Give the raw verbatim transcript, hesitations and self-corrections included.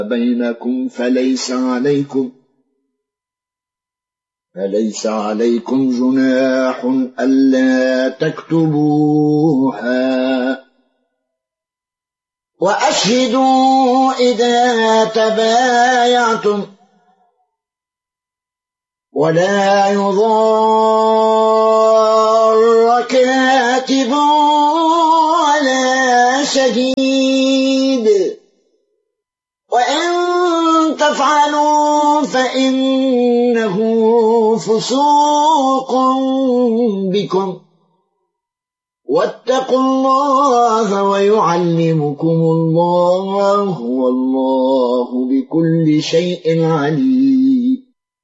بينكم فليس عليكم فليس عليكم جناح ألا تكتبوها وأشهدوا إذا تبايعتم ولا يضار كاتب ولا شهيد وإن تفعلوا فإنه فسوق بكم واتقوا الله ويعلمكم الله والله بكل شيء عليم.